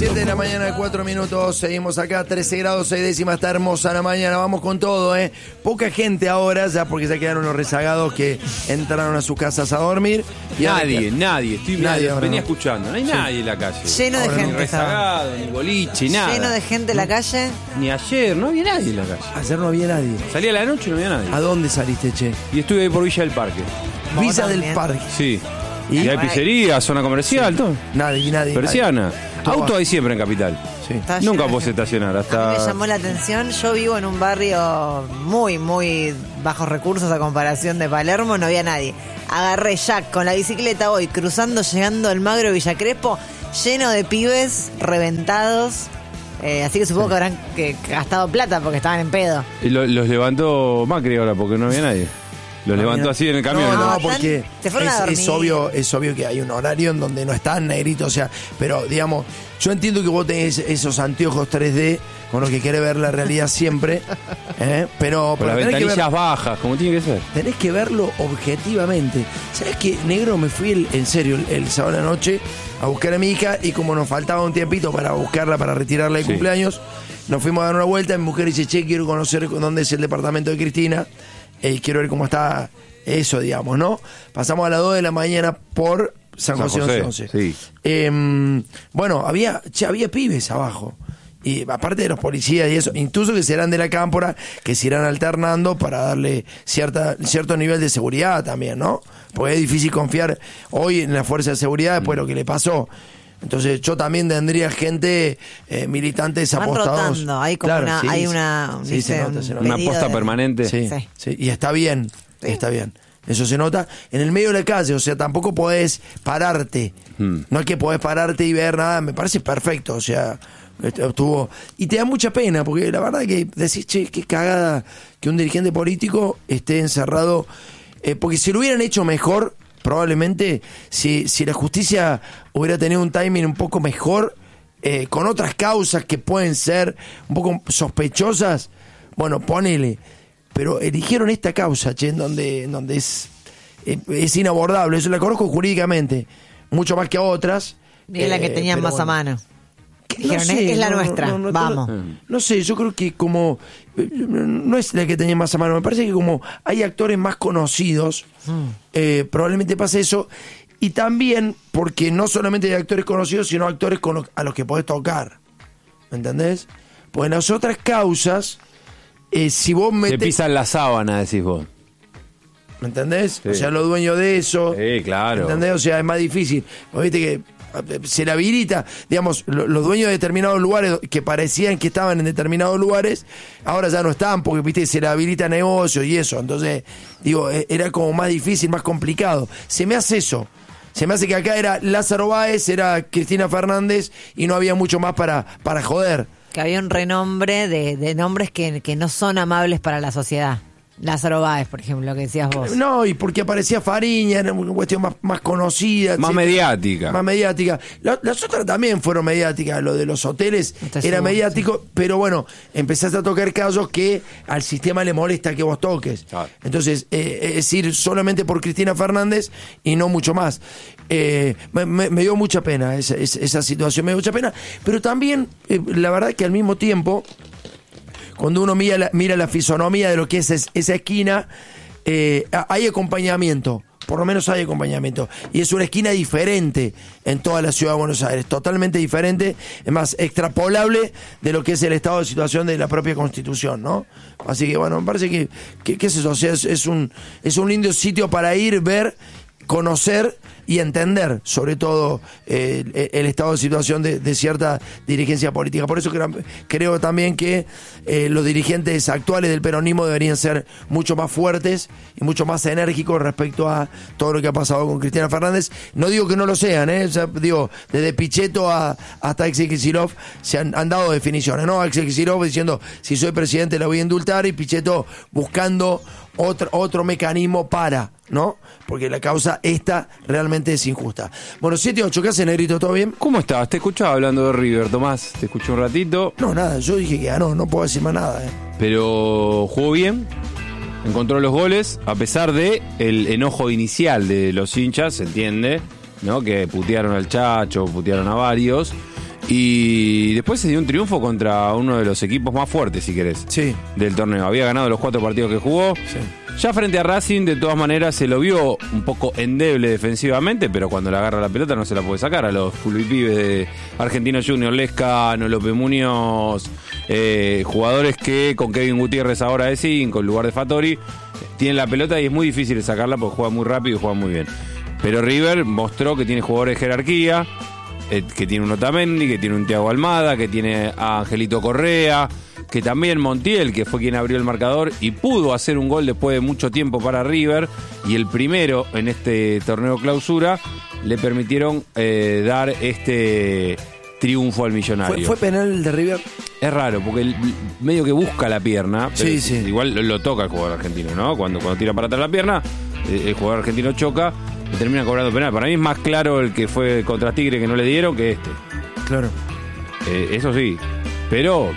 7 de la mañana, 4 minutos, seguimos acá, 13 grados, 6 décimas, está hermosa la mañana, vamos con todo, Poca gente ahora, ya porque ya quedaron los rezagados que entraron a sus casas a dormir. Y Nadie, venía escuchando, no hay nadie en la calle. Lleno de gente. Ni rezagado, ni boliche, nada. Lleno de gente en la calle. Ni ayer, no había nadie en la calle. Ayer no había nadie. Salí a la noche y no había nadie. ¿A dónde saliste, che? Y estuve ahí por Villa del Parque. Villa del Parque. Sí. Y hay pizzería, zona comercial, todo. Nadie. Persiana. Todo Auto hay siempre en Capital. Sí. Nunca puedes estacionar. A mí me llamó la atención. Yo vivo en un barrio muy, muy bajos recursos a comparación de Palermo. No había nadie. Agarré Jack con la bicicleta hoy, cruzando, llegando al Magro Villa Crespo, lleno de pibes reventados. Así que supongo que habrán gastado plata porque estaban en pedo. Y los levantó Macri ahora porque no había nadie. Los levantó así en el camión. No, porque se fueron a dormir. es obvio que hay un horario en donde no están negritos, o sea, pero digamos, yo entiendo que vos tenés esos anteojos 3D con los que querés ver la realidad siempre, pero con las ventanillas bajas, como tiene que ser. Tenés que verlo objetivamente. ¿Sabés qué, negro? Me fui en serio el sábado a la noche a buscar a mi hija y como nos faltaba un tiempito para buscarla, para retirarla de cumpleaños, nos fuimos a dar una vuelta. Mi mujer dice, che, quiero conocer dónde es el departamento de Cristina. Quiero ver cómo está eso, digamos, ¿no? Pasamos a las 2 de la mañana por San José 11. Sí. Bueno, había pibes abajo. Y aparte de los policías y eso, incluso que serán de la cámpora, que se irán alternando para darle cierto nivel de seguridad también, ¿no? Porque es difícil confiar hoy en la fuerza de seguridad después de lo que le pasó. Entonces yo también tendría gente, militantes apostados. Rotando, hay como claro, hay una se nota. Una posta permanente. Sí. Y está bien, está bien. Eso se nota en el medio de la calle, o sea, tampoco podés pararte. No es que podés pararte y ver nada, me parece perfecto, o sea, estuvo. Y te da mucha pena, porque la verdad que decís, che, qué cagada que un dirigente político esté encerrado, porque si lo hubieran hecho mejor, probablemente, si la justicia hubiera tenido un timing un poco mejor, con otras causas que pueden ser un poco sospechosas, bueno, ponele. Pero eligieron esta causa, che, en donde es inabordable. Eso la conozco jurídicamente, mucho más que a otras. Y es la que tenían más a mano. Dijeron, es la nuestra, vamos. No sé, yo creo que como no es la que tenía más a mano, me parece que como hay actores más conocidos, probablemente pase eso. Y también porque no solamente hay actores conocidos, sino actores a los que podés tocar. ¿Me entendés? Pues en las otras causas, si vos metés... Te pisan la sábana, decís vos. ¿Me entendés? Sí. O sea, los dueños de eso. Sí, claro. ¿Me entendés? O sea, es más difícil. Vos viste que se la habilita, digamos, los dueños de determinados lugares que parecían que estaban en determinados lugares, ahora ya no están, porque viste, se la habilita negocio y eso. Entonces, digo, era como más difícil, más complicado. Se me hace eso. Se me hace que acá era Lázaro Báez, era Cristina Fernández y no había mucho más para joder. Que había un renombre de nombres que no son amables para la sociedad. Lázaro Báez, por ejemplo, lo que decías vos. No, y porque aparecía Fariña, era una cuestión más conocida. Más mediática. Más mediática. Las otras también fueron mediáticas. Lo de los hoteles era mediático, pero bueno, empezaste a tocar casos que al sistema le molesta que vos toques. Claro. Entonces, es ir solamente por Cristina Fernández y no mucho más. Me dio mucha pena esa situación, me dio mucha pena. Pero también, la verdad que al mismo tiempo, cuando uno mira la fisonomía de lo que es esa esquina, hay acompañamiento, por lo menos hay acompañamiento. Y es una esquina diferente en toda la ciudad de Buenos Aires, totalmente diferente, es más, extrapolable de lo que es el estado de situación de la propia Constitución, ¿no? Así que bueno, me parece que es eso, o sea, es un lindo sitio para ir, ver, conocer y entender, sobre todo, el estado de situación de cierta dirigencia política. Por eso creo también que los dirigentes actuales del peronismo deberían ser mucho más fuertes y mucho más enérgicos respecto a todo lo que ha pasado con Cristina Fernández. No digo que no lo sean, o sea, digo, desde Pichetto hasta Axel Kicillof se han dado definiciones, ¿no? Axel Kicillof diciendo, si soy presidente la voy a indultar, y Pichetto buscando otro mecanismo para, ¿no? Porque la causa esta realmente es injusta. Bueno, 7-8, ¿qué hace, Negrito? ¿Todo bien? ¿Cómo estás? Te escuchaba hablando de River, Tomás. Te escuché un ratito. No, nada, yo dije que ganó, no puedo decir más nada. Pero jugó bien, encontró los goles, a pesar de el enojo inicial de los hinchas, se entiende, ¿no? Que putearon al Chacho, putearon a varios. Y después se dio un triunfo contra uno de los equipos más fuertes, si querés, del torneo. Había ganado los 4 partidos que jugó. Sí. Ya frente a Racing, de todas maneras, se lo vio un poco endeble defensivamente, pero cuando le agarra la pelota no se la puede sacar. A los fulbipibes de Argentinos Juniors, Lescano, López Muñoz, jugadores que con Kevin Gutiérrez ahora de 5, en lugar de Fattori, tienen la pelota y es muy difícil de sacarla porque juega muy rápido y juega muy bien. Pero River mostró que tiene jugadores de jerarquía, que tiene un Otamendi, que tiene un Thiago Almada, que tiene a Angelito Correa, que también Montiel, que fue quien abrió el marcador y pudo hacer un gol después de mucho tiempo para River, y el primero en este torneo clausura, le permitieron dar este triunfo al Millonario. ¿Fue penal el de River? Es raro, porque medio que busca la pierna, pero sí. Igual lo toca el jugador argentino, ¿no? Cuando tira para atrás la pierna, el jugador argentino choca y termina cobrando penal. Para mí es más claro el que fue contra Tigre que no le dieron que este. Claro. Eso sí, pero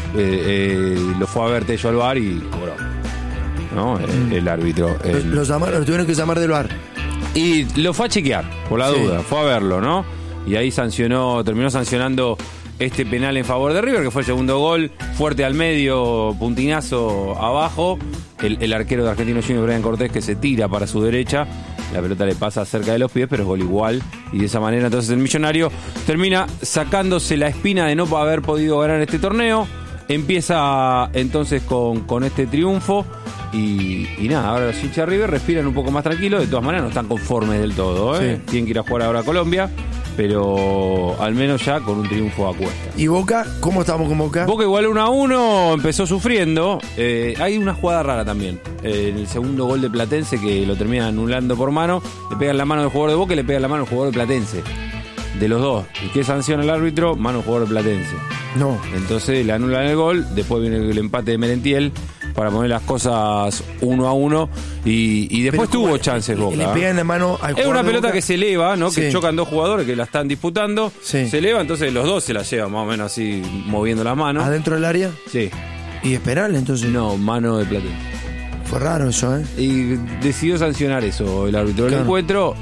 lo fue a ver Tello al VAR y cobró, ¿no? El árbitro. Lo tuvieron que llamar del VAR. Y lo fue a chequear, por la duda, fue a verlo, ¿no? Y ahí terminó sancionando este penal en favor de River, que fue el segundo gol, fuerte al medio, puntinazo abajo. El arquero de Argentinos Juniors, Brian Cortés, que se tira para su derecha, la pelota le pasa cerca de los pies, pero es gol igual, y de esa manera entonces el Millonario termina sacándose la espina de no haber podido ganar este torneo. Empieza entonces con este triunfo y nada, ahora los hinchas de River respiran un poco más tranquilos. De todas maneras no están conformes del todo, ¿eh? Sí. Tienen que ir a jugar ahora a Colombia, pero al menos ya con un triunfo a cuesta. ¿Y Boca? ¿Cómo estamos con Boca? Boca igual 1-1, empezó sufriendo. Hay una jugada rara también. En el segundo gol de Platense, que lo termina anulando por mano, le pegan la mano del jugador de Boca y le pegan la mano al jugador de Platense. De los dos. ¿Y qué sanciona el árbitro? Mano al jugador de Platense. No. Entonces le anulan el gol, después viene el empate de Merentiel para poner las cosas 1-1 y después tuvo chances Boca. Le pegan la mano al jugador. Es una pelota Boca que se eleva, ¿no? Sí. Que chocan dos jugadores que la están disputando. Sí. Se eleva, entonces los dos se la llevan más o menos así, moviendo las manos. ¿Adentro del área? Sí. ¿Y es penal entonces? No, mano de Platense. Fue raro eso, ¿eh? Y decidió sancionar eso el árbitro del encuentro.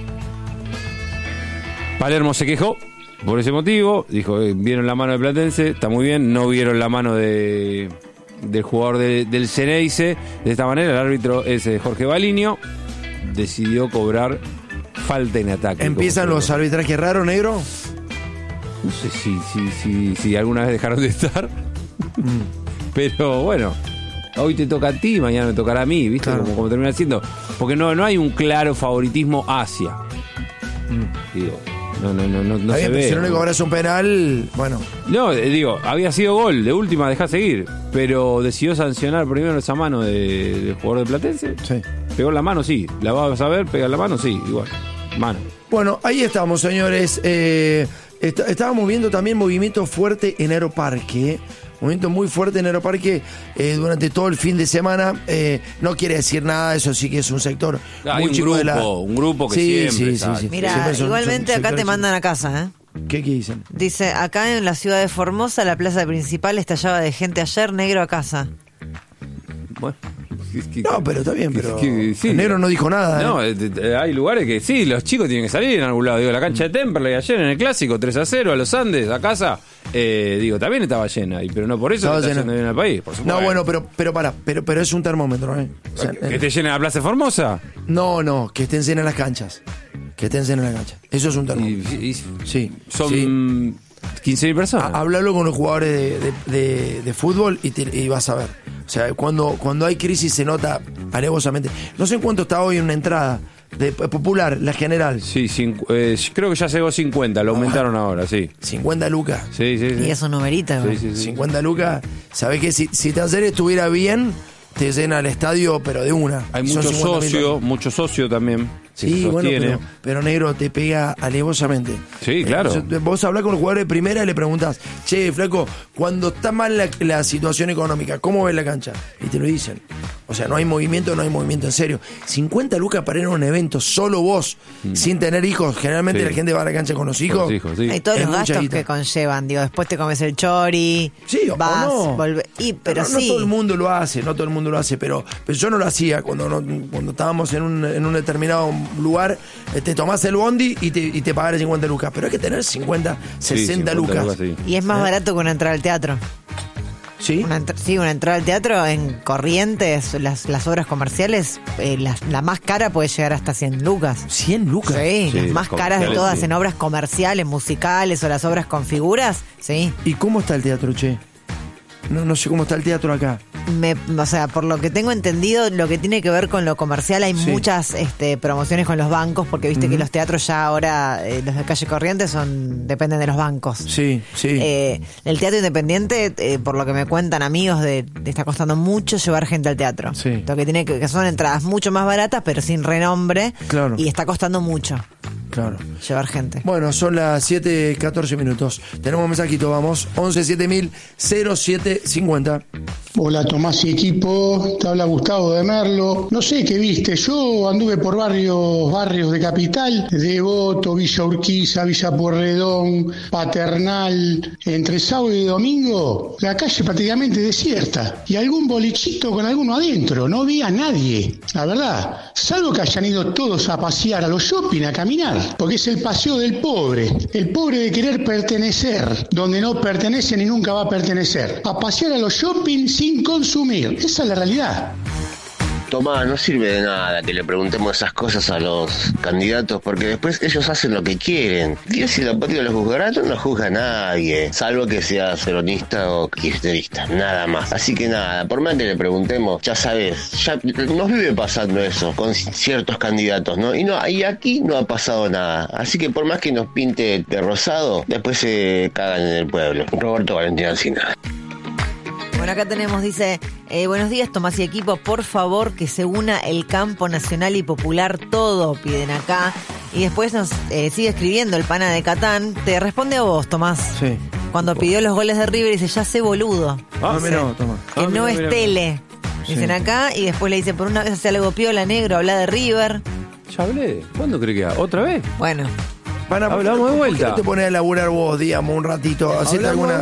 Palermo se quejó por ese motivo, dijo, vieron la mano de Platense, está muy bien, no vieron la mano del jugador del Ceneice. De esta manera el árbitro es Jorge Baliño, decidió cobrar falta en ataque. ¿Empiezan los arbitrajes raros, negro? No sé si alguna vez dejaron de estar, pero bueno, hoy te toca a ti, mañana me tocará a mí, ¿viste? Claro. Como termina siendo, porque no hay un claro favoritismo hacia. Digo, no se ve. Si no le cobras un penal, bueno. No, digo, había sido gol, de última dejá seguir, pero decidió sancionar primero esa mano del jugador de Platense. Sí. Pegó la mano, sí. La vas a ver, pega la mano, sí, igual. Mano. Bueno, ahí estamos, señores. Estábamos viendo también movimiento fuerte en Aeroparque. Movimiento muy fuerte en Aeroparque durante todo el fin de semana. No quiere decir nada, eso sí que es un sector muy chico de la... Un grupo que siempre... Mira, igualmente acá te mandan a casa, ¿eh? ¿Qué dicen? Dice, acá en la ciudad de Formosa, la plaza principal estallaba de gente ayer, negro a casa. Bueno... No, pero está bien, pero sí, el negro no dijo nada. No, hay lugares que sí, los chicos tienen que salir en algún lado. Digo, la cancha de Temperley ayer en el Clásico, 3-0 a los Andes, a casa. Digo, también estaba llena, pero no por eso está yendo bien al país, por supuesto. No, bueno, pero es un termómetro, ¿eh? O sea, ¿que te llene la Plaza de Formosa? No, que estén llenas las canchas. Que estén llenas las canchas. Eso es un termómetro. Sí. Son 15.000 personas. Háblalo con los jugadores de fútbol y vas a ver. O sea, cuando hay crisis se nota alevosamente. No sé en cuánto está hoy una entrada de popular, la general. Sí, creo que ya llegó 50, lo aumentaron ahora, sí. 50 lucas. Sí. Y eso numerita, sí. 50 lucas. ¿Sabés que si Taller estuviera bien, te llena el estadio, pero de una? Hay mucho socio también. Sí, bueno, pero negro, te pega alevosamente. Sí, claro. Vos hablás con los jugadores de primera y le preguntás, che, flaco, cuando está mal la situación económica, ¿cómo ves la cancha? Y te lo dicen. O sea, no hay movimiento en serio. 50 lucas para ir a un evento, solo vos, sin tener hijos. Generalmente la gente va a la cancha con los hijos. Hay todos los gastos que conllevan. Digo, después te comes el chori. Sí, vas, o no. Pero no todo el mundo lo hace, pero yo no lo hacía cuando estábamos en un determinado lugar. Te tomás el bondi y te pagás 50 lucas. Pero hay que tener 50, 60 lucas. Y es más barato que una entrada al teatro. ¿Sí? Una entrada al teatro en Corrientes, las obras comerciales, la más cara puede llegar hasta 100 lucas. ¿100 lucas? Sí, las más caras de todas, en obras comerciales, musicales o las obras con figuras, sí. ¿Y cómo está el teatro, che? No sé cómo está el teatro acá. O sea, por lo que tengo entendido, lo que tiene que ver con lo comercial, hay muchas promociones con los bancos, porque viste que los teatros ya ahora, los de calle Corrientes, dependen de los bancos. Sí. El teatro independiente, por lo que me cuentan amigos, está costando mucho llevar gente al teatro. Sí. Lo que son entradas mucho más baratas, pero sin renombre. Claro. Y está costando mucho. Claro. Llevar gente. Bueno, son las 7:14 minutos. Tenemos un mensajito, vamos. 11-7000-0750. Hola Tomás y equipo, te habla Gustavo de Merlo. No sé qué viste, yo anduve por barrios de Capital, Devoto, Villa Urquiza, Villa Pueyrredón, Paternal. Entre sábado y domingo, la calle prácticamente desierta. Y algún bolichito con alguno adentro, no vi a nadie, la verdad. Salvo que hayan ido todos a pasear a los shopping, a caminar. Porque es el paseo del pobre. El pobre de querer pertenecer, donde no pertenece ni nunca va a pertenecer. A pasear a los shopping sin consumir. Esa es la realidad. Tomás, no sirve de nada que le preguntemos esas cosas a los candidatos, porque después ellos hacen lo que quieren. ¿Qué si la patria los juzgará? No juzga a nadie, salvo que sea peronista o kirchnerista, nada más. Así que nada, por más que le preguntemos, ya sabes, ya nos vive pasando eso con ciertos candidatos, ¿no? Y aquí no ha pasado nada. Así que por más que nos pinte de rosado, después se cagan en el pueblo. Roberto Valentín Alsina. Bueno, acá tenemos, dice, buenos días Tomás y equipo, por favor que se una el campo nacional y popular, todo piden acá. Y después nos sigue escribiendo el pana de Catán, te responde a vos, Tomás. Sí. Cuando pidió los goles de River dice, ya sé boludo. Tomás. Que no es tele, dicen acá, y después le dice, por una vez hace algo piola negro, habla de River. Ya hablé, ¿cuándo cree que otra vez? Bueno. Hablamos de vuelta. ¿Por qué no te pones a laburar vos, digamos, un ratito? Hacete alguna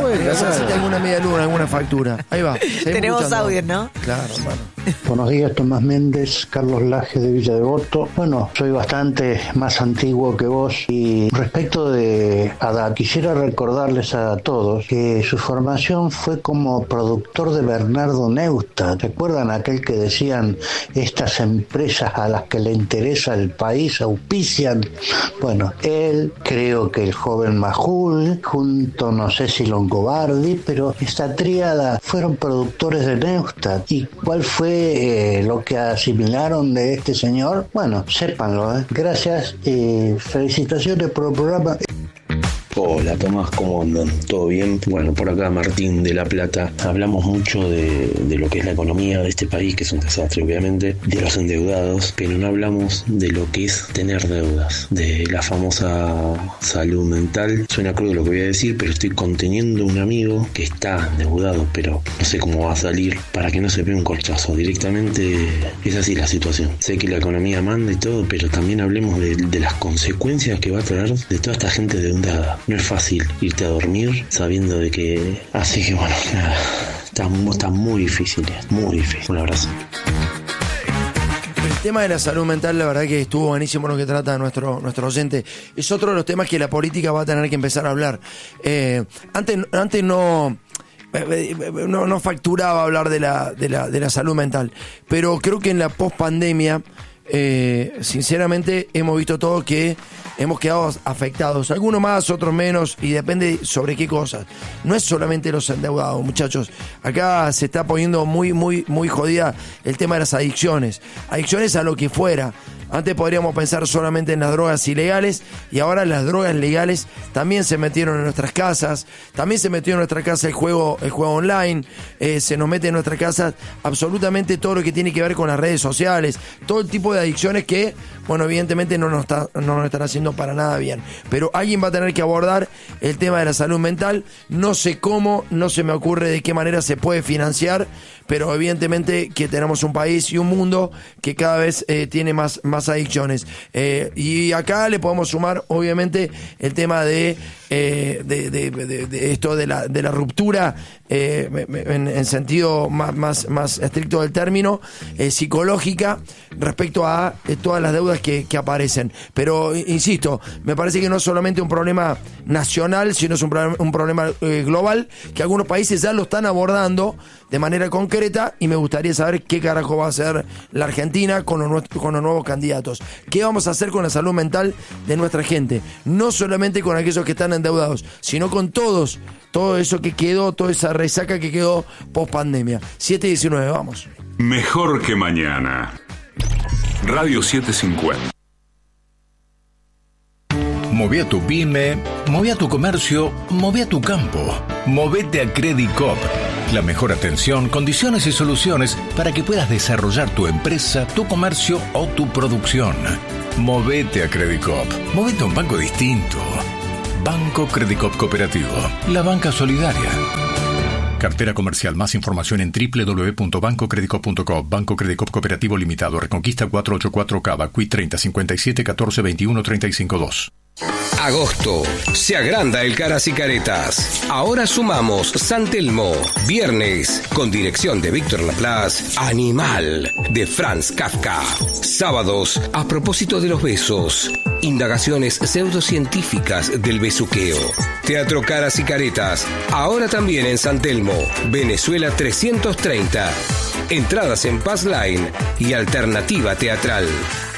media luna, alguna factura. Ahí va. Tenemos audio, ¿no? Claro, hermano. Buenos días, Tomás Méndez, Carlos Laje de Villa Devoto. Bueno, soy bastante más antiguo que vos y respecto de Haddad, quisiera recordarles a todos que su formación fue como productor de Bernardo Neustadt. ¿Recuerdan aquel que decían estas empresas a las que le interesa el país auspician? Bueno, él, creo que el joven Majul, junto no sé si Longobardi, pero esta tríada fueron productores de Neustadt. ¿Y cuál fue lo que asimilaron de este señor? Bueno, sépanlo, Gracias y felicitaciones por el programa. Hola Tomás, ¿cómo andan? ¿Todo bien? Bueno, por acá Martín de La Plata. Hablamos mucho de lo que es la economía de este país, que es un desastre obviamente, de los endeudados, pero no hablamos de lo que es tener deudas, de la famosa salud mental. Suena crudo lo que voy a decir, pero estoy conteniendo un amigo que está endeudado, pero no sé cómo va a salir para que no se pegue un corchazo. Directamente es así la situación. Sé que la economía manda y todo, pero también hablemos de las consecuencias que va a traer de toda esta gente endeudada. No es fácil irte a dormir sabiendo de que... Así que bueno, nada, está muy difícil, muy difícil. Un abrazo. El tema de la salud mental, la verdad que estuvo buenísimo lo que trata nuestro oyente. Es otro de los temas que la política va a tener que empezar a hablar. Antes no facturaba hablar de la salud mental, pero creo que en la pospandemia, sinceramente, hemos visto todos que hemos quedado afectados, algunos más, otros menos, y depende sobre qué cosas. No es solamente los endeudados, muchachos. Acá se está poniendo muy, muy, muy jodida el tema de las adicciones a lo que fuera. Antes podríamos pensar solamente en las drogas ilegales, y ahora las drogas legales también se metieron en nuestras casas, también se metió en nuestra casa el juego online, se nos mete en nuestra casa absolutamente todo lo que tiene que ver con las redes sociales, todo el tipo de adicciones que, bueno, evidentemente no nos están haciendo haciendo para nada bien. Pero alguien va a tener que abordar el tema de la salud mental. No sé cómo, no se me ocurre de qué manera se puede financiar, pero evidentemente que tenemos un país y un mundo que cada vez tiene más adicciones. Y acá le podemos sumar, obviamente, el tema de esto de la ruptura en sentido más estricto del término, psicológica, respecto a todas las deudas que aparecen. Pero insisto, me parece que no es solamente un problema nacional, sino es un problema global, que algunos países ya lo están abordando de manera concreta, y me gustaría saber qué carajo va a hacer la Argentina con los nuevos candidatos. ¿Qué vamos a hacer con la salud mental de nuestra gente? No solamente con aquellos que están endeudados, sino con todo eso que quedó, toda esa resaca que quedó post pandemia. 7:19, vamos. Mejor que mañana. Radio 750. Moví a tu pyme, moví a tu comercio, moví a tu campo. Movete a Credit Coop. La mejor atención, condiciones y soluciones para que puedas desarrollar tu empresa, tu comercio o tu producción. Movete a Credit Coop. Movete a un banco distinto. Banco Credit Coop Cooperativo. La banca solidaria. Cartera comercial. Más información en www.bancocreditcoop.com. Banco Credit Coop Cooperativo Limitado. Reconquista 484 Cava. Qui 30 57 14 21 352. Agosto. Se agranda el Caras y Caretas. Ahora sumamos San Telmo. Viernes, con dirección de Víctor Laplace, Animal, de Franz Kafka. Sábados, a propósito de los besos. Indagaciones pseudocientíficas del besuqueo. Teatro Caras y Caretas. Ahora también en San Telmo, Venezuela 330. Entradas en Pass Line y Alternativa Teatral.